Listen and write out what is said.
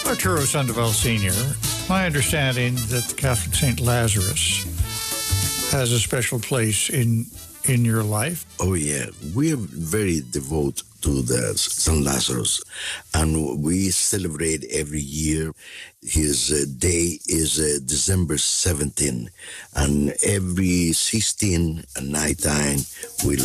Arturo Sandoval Sr., my understanding that the Catholic St. Lazarus has a special place in your life. Oh, yeah. We are very devoted to the St. Lazarus, and we celebrate every year. His day is December 17, and every 16 at nighttime we